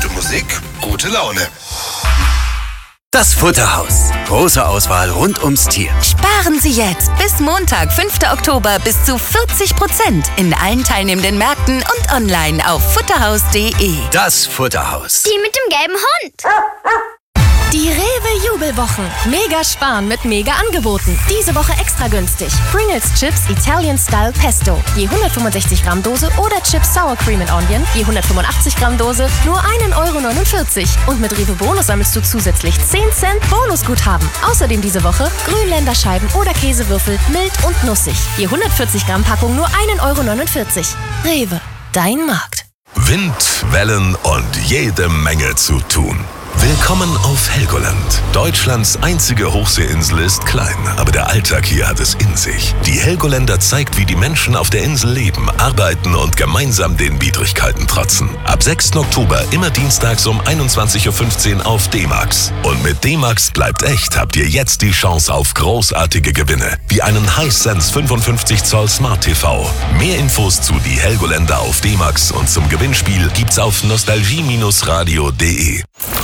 Gute Musik, gute Laune. Das Futterhaus. Große Auswahl rund ums Tier. Sparen Sie jetzt bis Montag, 5. Oktober bis zu 40% in allen teilnehmenden Märkten und online auf futterhaus.de. Das Futterhaus. Die mit dem gelben Hund. Die Rewe-Jubelwochen. Mega sparen mit Mega-Angeboten. Diese Woche extra günstig. Pringles Chips Italian Style Pesto. Je 165 Gramm Dose oder Chips Sour Cream and Onion. Je 185 Gramm Dose. Nur 1,49 €. Und mit Rewe Bonus sammelst du zusätzlich 10 Cent Bonusguthaben. Außerdem diese Woche Grünländerscheiben oder Käsewürfel mild und nussig. Je 140 Gramm Packung nur 1,49 €. Rewe. Dein Markt. Wind, Wellen und jede Menge zu tun. Willkommen auf Helgoland. Deutschlands einzige Hochseeinsel ist klein, aber der Alltag hier hat es in sich. Die Helgoländer zeigt, wie die Menschen auf der Insel leben, arbeiten und gemeinsam den Widrigkeiten trotzen. Ab 6. Oktober immer dienstags um 21:15 Uhr auf D-Max. Und mit D-Max bleibt echt habt ihr jetzt die Chance auf großartige Gewinne, wie einen Hisense 55 Zoll Smart TV. Mehr Infos zu die Helgoländer auf D-Max und zum Gewinnspiel gibt's auf nostalgie-radio.de.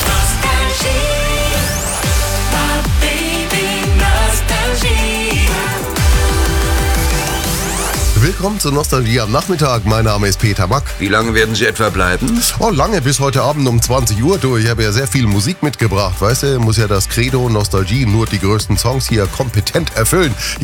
Willkommen zur Nostalgie am Nachmittag. Mein Name ist Peter Mack. Wie lange werden Sie etwa bleiben? Oh, lange, bis heute Abend um 20 Uhr. Du, ich habe ja sehr viel Musik mitgebracht. Weißt du, muss ja das Credo Nostalgie nur die größten Songs hier kompetent erfüllen.